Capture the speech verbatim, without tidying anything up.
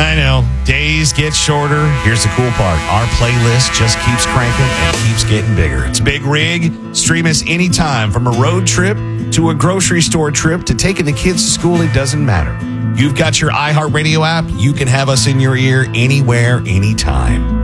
I know. Days get shorter. Here's the cool part. Our playlist just keeps cranking and keeps getting bigger. It's Big Rig. Stream us anytime, from a road trip to a grocery store trip to taking the kids to school. It doesn't matter. You've got your iHeartRadio app. You can have us in your ear anywhere, anytime.